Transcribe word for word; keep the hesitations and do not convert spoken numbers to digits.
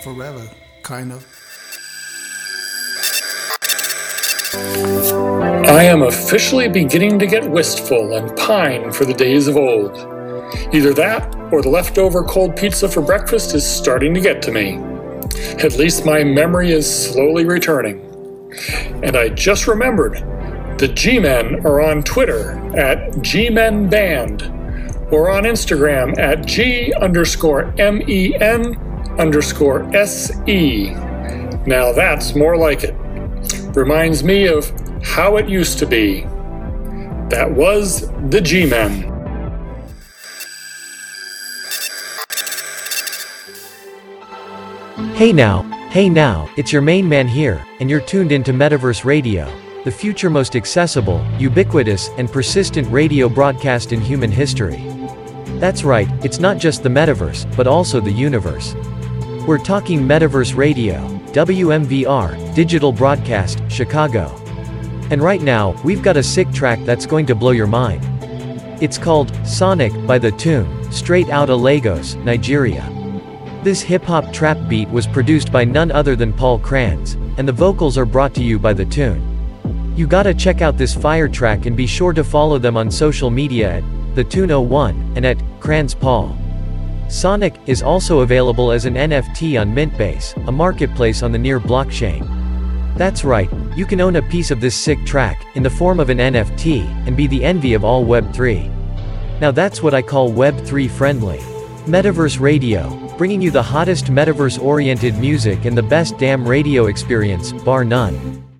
forever, kind of. I am officially beginning to get wistful and pine for the days of old. Either that or the leftover cold pizza for breakfast is starting to get to me. At least my memory is slowly returning. And I just remembered, the G-Men are on Twitter at G-Men-Band or on Instagram at G underscore M-E-N underscore S-E. Now that's more like it. Reminds me of how it used to be. That was the G-Men. Hey now, hey now, it's your main man here, and you're tuned into Metaverse Radio, the future most accessible, ubiquitous, and persistent radio broadcast in human history. That's right, it's not just the metaverse, but also the universe. We're talking Metaverse Radio, W M V R, Digital Broadcast, Chicago. And right now, we've got a sick track that's going to blow your mind. It's called Sonic by The Tune, straight outta Lagos, Nigeria. This hip-hop trap beat was produced by none other than Paul Kranz, and the vocals are brought to you by The Tune. You gotta check out this fire track and be sure to follow them on social media at The Tune oh one and at Kranz Paul. Sonic is also available as an N F T on Mintbase, a marketplace on the Near blockchain. That's right, you can own a piece of this sick track, in the form of an N F T, and be the envy of all Web three. Now that's what I call Web three friendly. Metaverse Radio, bringing you the hottest metaverse-oriented music and the best damn radio experience, bar none.